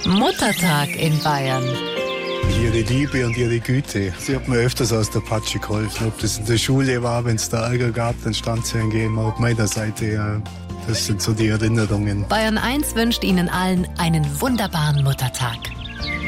Muttertag in Bayern. Ihre Liebe und ihre Güte. Sie hat mir öfters aus der Patsche geholfen. Ob das in der Schule war, wenn es da Ärger gab, dann stand sie hingegen auf meiner Seite. Ja. Das sind so die Erinnerungen. Bayern 1 wünscht Ihnen allen einen wunderbaren Muttertag.